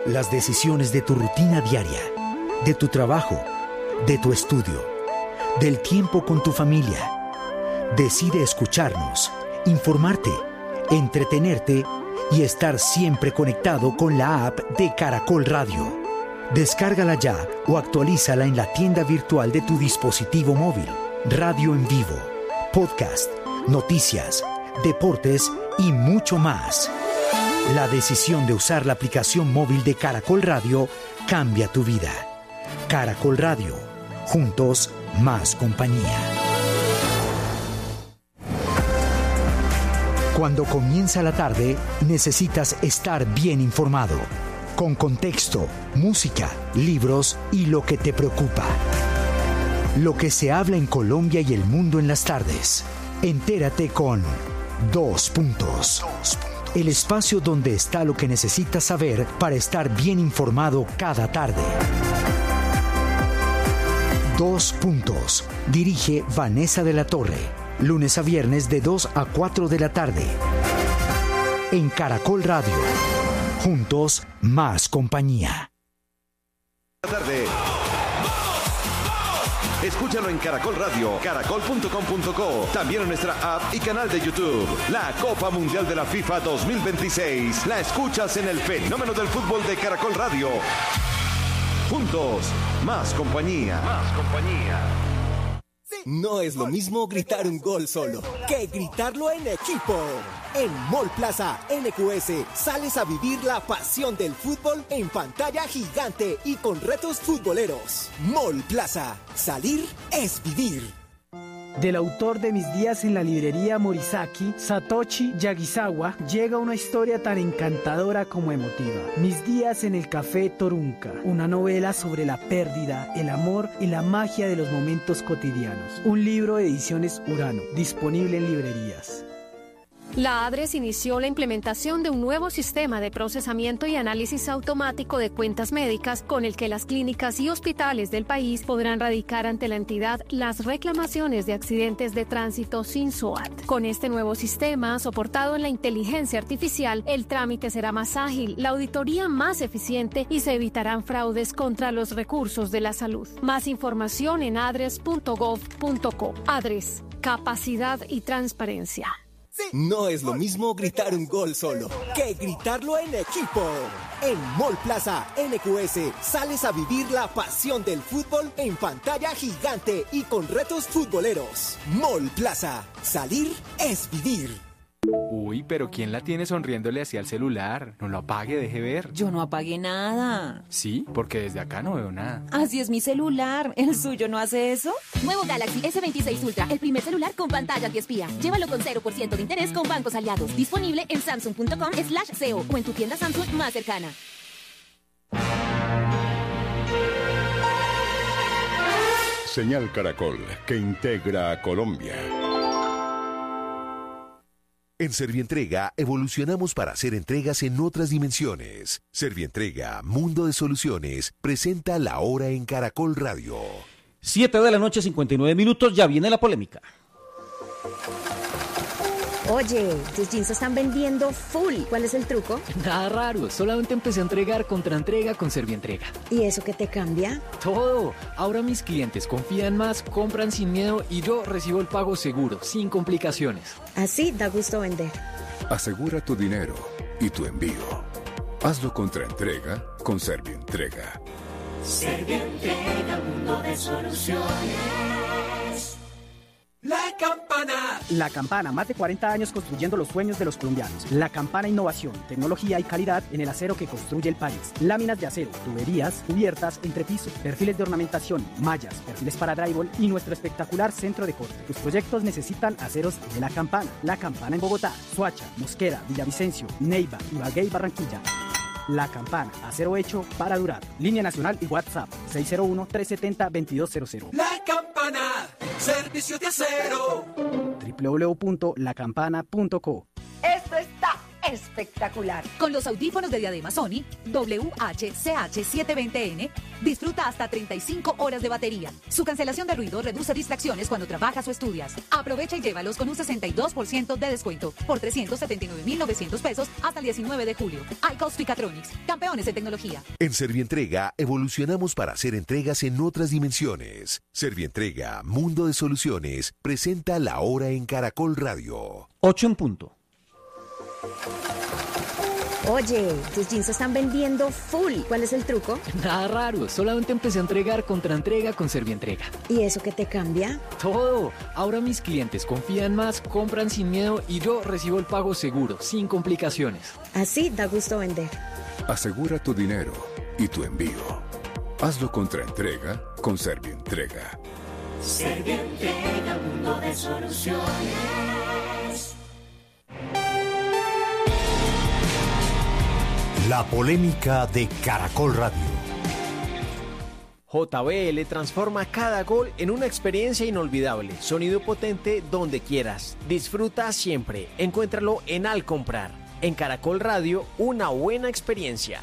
las decisiones de tu rutina diaria, de tu trabajo, de tu estudio, del tiempo con tu familia. Decide escucharnos, informarte, entretenerte y estar siempre conectado con la app de Caracol Radio. Descárgala ya o actualízala en la tienda virtual de tu dispositivo móvil. Radio en vivo, podcast, noticias, deportes y mucho más. La decisión de usar la aplicación móvil de Caracol Radio cambia tu vida. Caracol Radio, juntos más compañía. Cuando comienza la tarde, necesitas estar bien informado, con contexto, música, libros y lo que te preocupa. Lo que se habla en Colombia y el mundo en las tardes. Entérate con Dos Puntos. El espacio donde está lo que necesitas saber para estar bien informado cada tarde. Dos Puntos. Dirige Vanessa de la Torre. Lunes a viernes de 2 a 4 de la tarde. En Caracol Radio. Juntos, más compañía. Tarde. Escúchalo en Caracol Radio, caracol.com.co, también en nuestra app y canal de YouTube. La Copa Mundial de la FIFA 2026 la escuchas en el fenómeno del fútbol de Caracol Radio. Juntos, más compañía. Más compañía. No es lo mismo gritar un gol solo que gritarlo en equipo. En Mall Plaza NQS sales a vivir la pasión del fútbol en pantalla gigante y con retos futboleros. Mall Plaza, salir es vivir. Del autor de Mis días en la librería Morisaki, Satoshi Yagisawa, llega una historia tan encantadora como emotiva. Mis días en el café Torunca, una novela sobre la pérdida, el amor y la magia de los momentos cotidianos. Un libro de ediciones Urano, disponible en librerías. La ADRES inició la implementación de un nuevo sistema de procesamiento y análisis automático de cuentas médicas con el que las clínicas y hospitales del país podrán radicar ante la entidad las reclamaciones de accidentes de tránsito sin SOAT. Con este nuevo sistema, soportado en la inteligencia artificial, el trámite será más ágil, la auditoría más eficiente y se evitarán fraudes contra los recursos de la salud. Más información en adres.gov.co. ADRES, capacidad y transparencia. No es lo mismo gritar un gol solo que gritarlo en equipo. En Mall Plaza NQS sales a vivir la pasión del fútbol en pantalla gigante y con retos futboleros. Mall Plaza, salir es vivir. Uy, pero ¿quién la tiene sonriéndole hacia el celular? No lo apague, deje ver. Yo no apagué nada. Sí, porque desde acá no veo nada. Así es mi celular. ¿El suyo no hace eso? Nuevo Galaxy S26 Ultra, el primer celular con pantalla antiespía. Llévalo con 0% de interés con bancos aliados. Disponible en samsung.com/co o en tu tienda Samsung más cercana. Señal Caracol, que integra a Colombia. En Servientrega evolucionamos para hacer entregas en otras dimensiones. Servientrega, Mundo de Soluciones, presenta La Hora en Caracol Radio. 7 de la noche, 59 minutos, ya viene la polémica. Oye, tus jeans están vendiendo full. ¿Cuál es el truco? Nada raro, solamente empecé a entregar contraentrega con Servientrega. ¿Y eso qué te cambia? Todo. Ahora mis clientes confían más, compran sin miedo y yo recibo el pago seguro, sin complicaciones. Así da gusto vender. Asegura tu dinero y tu envío. Hazlo contraentrega con Servientrega. Servientrega, mundo de soluciones. La Campana. La Campana, más de 40 años construyendo los sueños de los colombianos. La Campana, innovación, tecnología y calidad en el acero que construye el país. Láminas de acero, tuberías, cubiertas, entrepiso, perfiles de ornamentación, mallas, perfiles para drywall y nuestro espectacular centro de corte. Tus proyectos necesitan aceros de La Campana. La Campana en Bogotá, Soacha, Mosquera, Villavicencio, Neiva, Ibagué y Barranquilla. La Campana, acero hecho para durar. Línea nacional y WhatsApp 601-370-2200. La Campana, servicio de acero. www.lacampana.co. Esto está espectacular. Con los audífonos de diadema Sony WH-CH720N Disfruta hasta 35 horas de batería. Su cancelación de ruido reduce distracciones cuando trabajas o estudias. Aprovecha y llévalos con un 62% de descuento por 379.900 pesos hasta el 19 de julio. iCoS Ficatronics, campeones de tecnología. En Servientrega evolucionamos para hacer entregas en otras dimensiones. Servientrega, Mundo de Soluciones, presenta La Hora en Caracol Radio. 8 en punto. Oye, tus jeans se están vendiendo full. ¿Cuál es el truco? Nada raro, solamente empecé a entregar contraentrega con Servientrega. ¿Y eso qué te cambia? Todo. Ahora mis clientes confían más, compran sin miedo y yo recibo el pago seguro, sin complicaciones. Así da gusto vender. Asegura tu dinero y tu envío. Hazlo contraentrega con Servientrega. Servientrega, mundo de soluciones. La polémica de Caracol Radio. JBL transforma cada gol en una experiencia inolvidable. Sonido potente donde quieras. Disfruta siempre. Encuéntralo en Al Comprar. En Caracol Radio, una buena experiencia.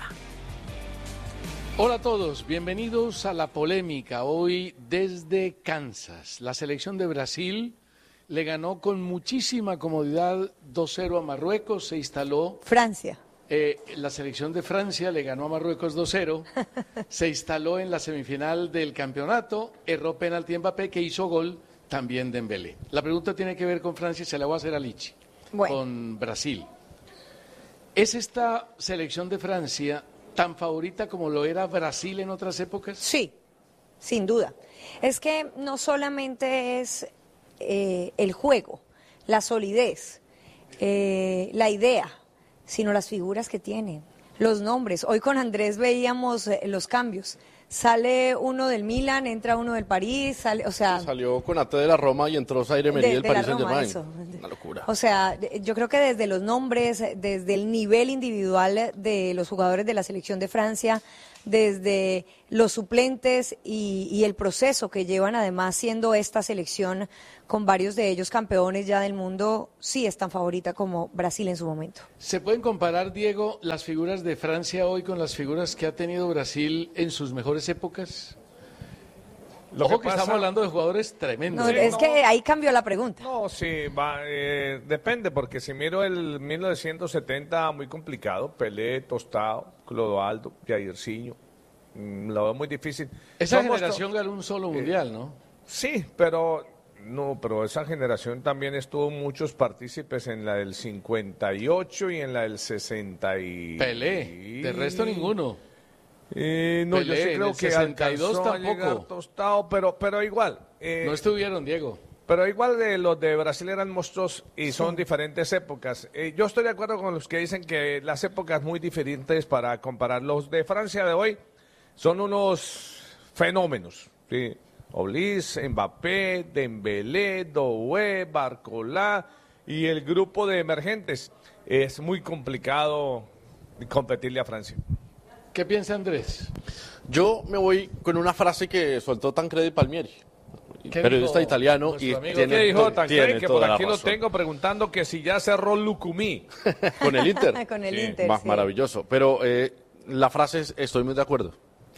Hola a todos, bienvenidos a La Polémica. Hoy desde Kansas. La selección de Brasil le ganó con muchísima comodidad 2-0 a Marruecos. Se instaló... Francia. La selección de Francia le ganó a Marruecos 2-0, se instaló en la semifinal del campeonato, erró penalti Mbappé, que hizo gol también Dembélé. La pregunta tiene que ver con Francia, se la voy a hacer a Lichi, con Brasil. ¿Es esta selección de Francia tan favorita como lo era Brasil en otras épocas? Sí, sin duda. Es que no solamente es el juego, la solidez, la idea, sino las figuras que tiene, los nombres. Hoy con Andrés veíamos los cambios. Sale uno del Milan, entra uno del París, sale, o sea... Salió Konaté de la Roma y entró Zaire Emery del Paris Saint-Germain. Una locura. O sea, yo creo que desde los nombres, desde el nivel individual de los jugadores de la selección de Francia, desde los suplentes y el proceso que llevan además siendo esta selección con varios de ellos campeones ya del mundo, sí es tan favorita como Brasil en su momento. ¿Se pueden comparar, Diego, las figuras de Francia hoy con las figuras que ha tenido Brasil en sus mejores épocas? Ojo que estamos hablando de jugadores tremendos. No, es que ahí cambió la pregunta. No, sí, depende, porque si miro el 1970, muy complicado. Pelé, Tostado, Clodoaldo, Jairzinho. Lo veo muy difícil. Esa generación ganó un solo mundial, ¿no? Sí, pero esa generación también estuvo muchos partícipes en la del 58 y en la del 60 y... Pelé, de resto ninguno. No, Pelé, yo sí creo que 62 tampoco. Tostado, pero igual. No estuvieron, Diego. Pero igual los de Brasil eran monstruos y son diferentes épocas. Yo estoy de acuerdo con los que dicen que las épocas muy diferentes para comparar. Los de Francia de hoy son unos fenómenos, ¿sí? Olis, Mbappé, Dembélé, Doué, Barcola y el grupo de emergentes. Es muy complicado competirle a Francia. ¿Qué piensa Andrés? Yo me voy con una frase que soltó Tancredi Palmieri, periodista italiano. ¿Qué dijo Tancredi? Que por aquí lo tengo preguntando que si ya cerró Lucumí. Con el Inter. Con el Inter, sí. Maravilloso. Pero la frase estoy muy de acuerdo.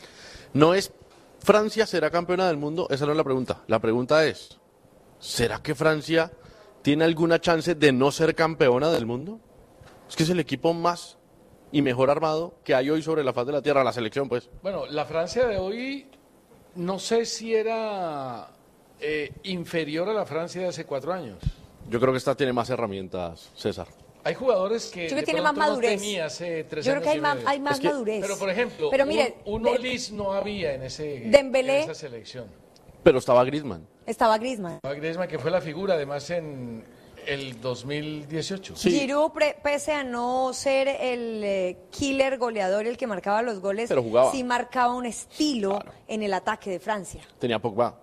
No es Francia será campeona del mundo, esa no es la pregunta. La pregunta es, ¿será que Francia tiene alguna chance de no ser campeona del mundo? Es que es el equipo más y mejor armado que hay hoy sobre la faz de la tierra, la selección, pues. Bueno, la Francia de hoy, no sé si era inferior a la Francia de hace 4 años. Yo creo que esta tiene más herramientas, César. Hay jugadores que yo creo que tiene más madurez. No tenía hace 3 yo años. Yo creo que hay más madurez. Pero, por ejemplo, mire, un Olis no había en Dembélé, esa selección. Pero estaba Griezmann. Estaba Griezmann, que fue la figura, además, en el 2018. Sí. Giroud, pese a no ser el killer goleador, el que marcaba los goles, pero jugaba. Sí marcaba un estilo en el ataque de Francia. Tenía Pogba.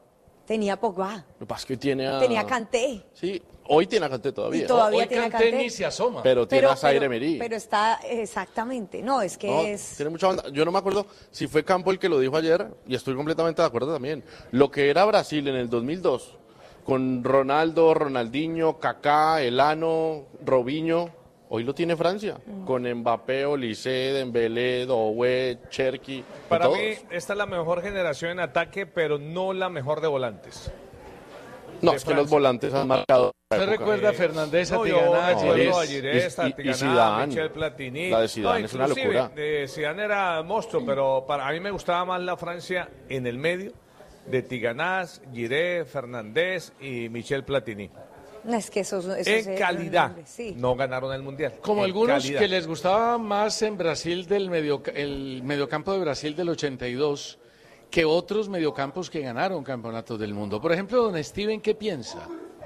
Lo que pasa es que tenía Kanté. Sí, hoy tiene a Kanté todavía. Y todavía hoy tiene Kanté ni se asoma. Pero tiene a Zaire Emery. Pero está, exactamente. No, es que es... Tiene mucha banda. Yo no me acuerdo si fue Campo el que lo dijo ayer, y estoy completamente de acuerdo también. Lo que era Brasil en el 2002, con Ronaldo, Ronaldinho, Kaká, Elano, Robinho, Hoy lo tiene Francia, con Mbappé, Olise, Dembélé, Doué, Cherki. Para todos. mí, esta es la mejor generación en ataque, pero no la mejor de volantes. No, es que los volantes han marcado. ¿Usted recuerda a Fernández, a No, Tigana, yo recuerdo a Girés? Girés, y Zidane. Michel Platini. La de Zidane es una inclusive, locura. Zidane era monstruo, pero a mí me gustaba más la Francia en el medio de Tiganás, Giré, Fernández y Michel Platini. Es que esos En calidad, nombres, sí. no ganaron el Mundial. Como En algunos calidad. que les gustaba más en Brasil el mediocampo de Brasil del 82 que otros mediocampos que ganaron campeonatos del mundo. Por ejemplo, don Steven, ¿qué piensa?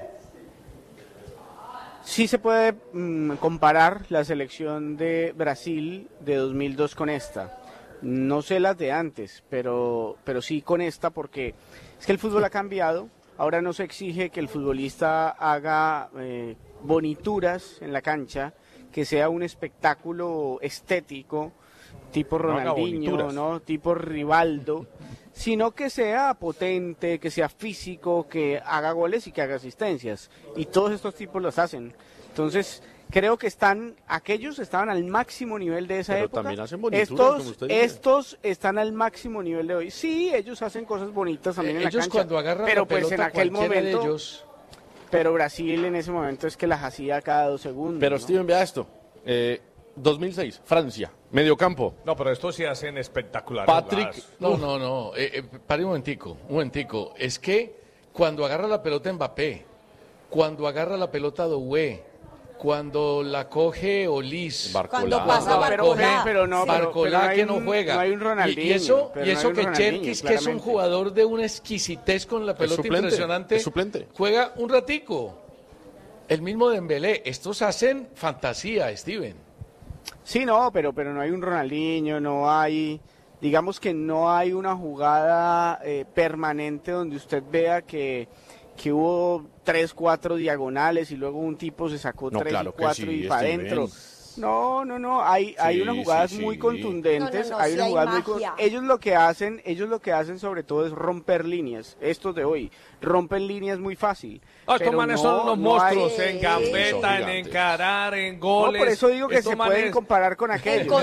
Sí se puede comparar la selección de Brasil de 2002 con esta. No sé las de antes, pero sí con esta, porque es que el fútbol ha cambiado. Ahora no se exige que el futbolista haga bonituras en la cancha, que sea un espectáculo estético, tipo Ronaldinho, ¿no? Tipo Rivaldo, sino que sea potente, que sea físico, que haga goles y que haga asistencias. Y todos estos tipos los hacen. Entonces, creo que aquellos estaban al máximo nivel de esa Pero época. también hacen bonituras, como usted dice. Estos están al máximo nivel de hoy. Sí, ellos hacen cosas bonitas también en la Ellos cancha. cuando agarran pero la pues pelota, en aquel cualquiera de momento, ellos. pero Brasil en ese momento es que las hacía cada 2 segundos. Pero ¿no? Steven, vea esto. 2006, Francia, mediocampo. No, pero estos sí hacen espectaculares. Patrick, jugadas. No. Pare un momentico. Es que cuando agarra la pelota Mbappé, cuando agarra la pelota Doué, cuando la coge Olise, Cuando pasa Barcolá. Barcolá que no juega. No hay un Ronaldinho. Y eso pero no hay un que Ronaldinho, Cherkis, que es un claramente. jugador de una exquisitez con la pelota impresionante, es suplente. juega un ratico. El mismo Dembélé. Estos hacen fantasía, Steven. Sí, no, pero no hay un Ronaldinho, no hay, digamos que no hay una jugada permanente donde usted vea que hubo 3, 4 diagonales y luego un tipo se sacó 3 claro y 4 que sí, y para adentro. No, hay unas jugadas muy contundentes, No, hay sí unas hay jugadas magia. ellos lo que hacen sobre todo es romper líneas, estos de hoy, rompen líneas muy fácil. Estos pero manes no- son unos no hay- monstruos en gambeta, en gigantes. encarar, en No, goles. por eso digo que Estos se pueden manes- comparar con aquellos.